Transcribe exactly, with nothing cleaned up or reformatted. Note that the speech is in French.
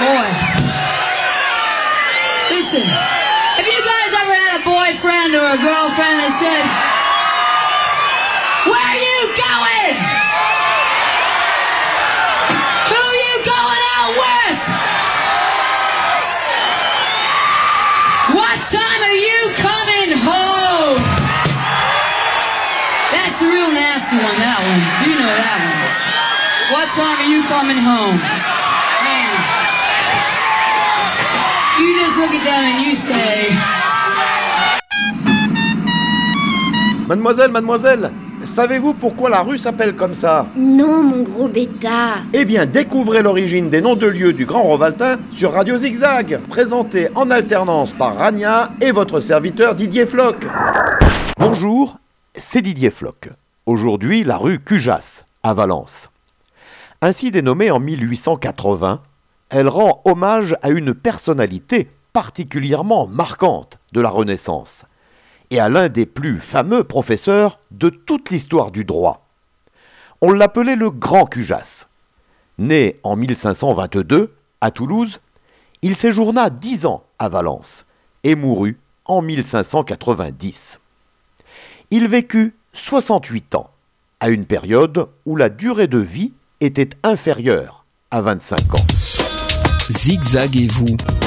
boy. Listen, have you guys ever had a boyfriend or a girlfriend that said, "Where are you going? Who are you going out with? What time are you coming home?" That's a real nasty one, that one. You know that one. What time are you coming home? Man. You just look at them and you say... Mademoiselle, mademoiselle, savez-vous pourquoi la rue s'appelle comme ça? Non, mon gros bêta. Eh bien, découvrez l'origine des noms de lieux du Grand Rovaltin sur Radio Zigzag, présenté en alternance par Rania et votre serviteur Didier Floch. Bonjour, c'est Didier Floch. Aujourd'hui, la rue Cujas, à Valence. Ainsi dénommée en mille huit cent quatre-vingts, elle rend hommage à une personnalité particulièrement marquante de la Renaissance et à l'un des plus fameux professeurs de toute l'histoire du droit. On l'appelait le Grand Cujas. Né en mille cinq cent vingt-deux à Toulouse, il séjourna dix ans à Valence et mourut en mille cinq cent quatre-vingt-dix. Il vécut soixante-huit ans, à une période où la durée de vie était inférieure à vingt-cinq ans. Zigzag et vous,